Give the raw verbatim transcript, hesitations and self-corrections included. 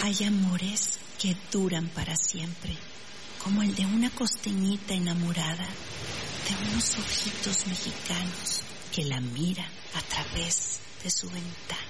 Hay amores que duran para siempre, como el de una costeñita enamorada de unos ojitos mexicanos que la miran a través de su ventana.